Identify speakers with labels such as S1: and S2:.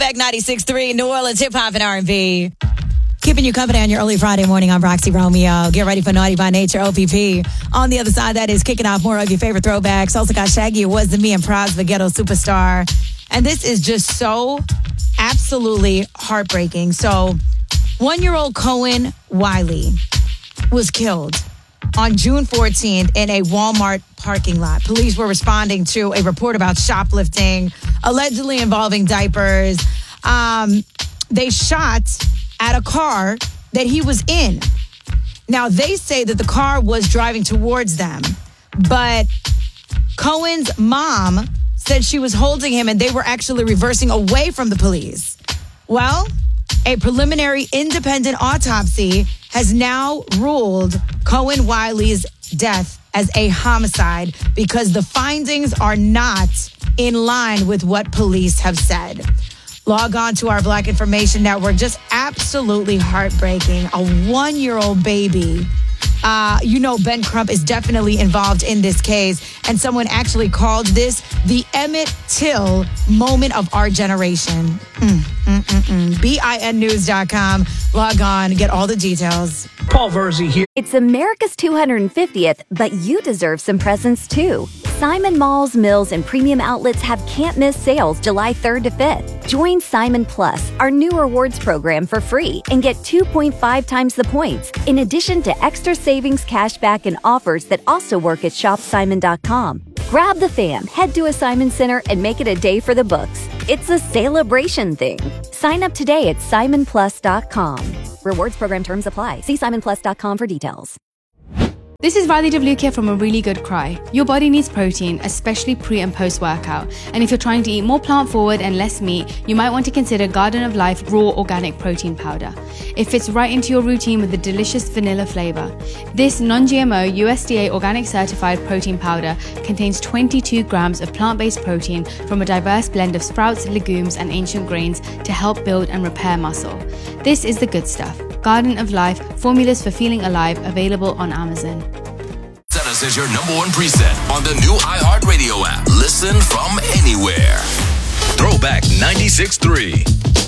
S1: Throwback 96.3, New Orleans hip hop and R&B. Keeping you company on your early Friday morning. I'm Roxy Romeo. Get ready for Naughty by Nature, OPP. On the other side, that is kicking off more of your favorite throwbacks. Also got Shaggy, It Was the Me, and Pras, the Ghetto Superstar. And this is just so absolutely heartbreaking. So, 1-year-old Cohen Wiley was killed on June 14th in a Walmart parking lot. Police were responding to a report about shoplifting, allegedly involving diapers. They shot at a car that he was in. Now, they say that the car was driving towards them, but Cohen's mom said she was holding him and they were actually reversing away from the police. Well, a preliminary independent autopsy has now ruled Cohen Wiley's death as a homicide because the findings are not in line with what police have said. Log on to our Black Information Network. Just absolutely heartbreaking. A 1-year-old baby. Ben Crump is definitely involved in this case. And someone actually called this the Emmett Till moment of our generation. BINnews.com. Log on, get all the details.
S2: Paul Verzi here.
S3: It's America's 250th, but you deserve some presents too. Simon Malls, Mills, and Premium Outlets have can't-miss sales July 3rd to 5th. Join Simon Plus, our new rewards program, for free and get 2.5 times the points, in addition to extra savings, cashback, and offers that also work at shopsimon.com. Grab the fam, head to a Simon Center, and make it a day for the books. It's a celebration thing. Sign up today at simonplus.com. Rewards program terms apply. See simonplus.com for details.
S4: This is Riley W. here from A Really Good Cry. Your body needs protein, especially pre and post workout. And if you're trying to eat more plant forward and less meat, you might want to consider Garden of Life Raw Organic Protein Powder. It fits right into your routine with a delicious vanilla flavor. This non-GMO USDA organic certified protein powder contains 22 grams of plant-based protein from a diverse blend of sprouts, legumes, and ancient grains to help build and repair muscle. This is the good stuff. Garden of Life, formulas for feeling alive, available on Amazon.
S5: Set us as your #1 preset on the new iHeartRadio app. Listen from anywhere. Throwback 96.3.